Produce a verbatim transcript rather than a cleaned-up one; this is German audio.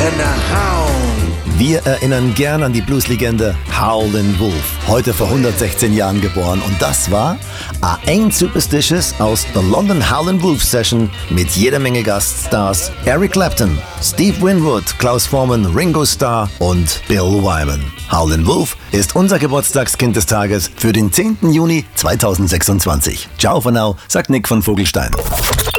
and the Hound. Wir erinnern gern an die Blueslegende Howlin' Wolf, heute vor hundertsechzehn Jahren geboren. Und das war A Ain't Superstitious aus der London Howlin' Wolf Session mit jeder Menge Gaststars: Eric Clapton, Steve Winwood, Klaus Voormann, Ringo Starr und Bill Wyman. Howlin' Wolf ist unser Geburtstagskind des Tages für den zehnten Juni zweitausendsechsundzwanzig. Ciao for now, sagt Nick von Vogelstein.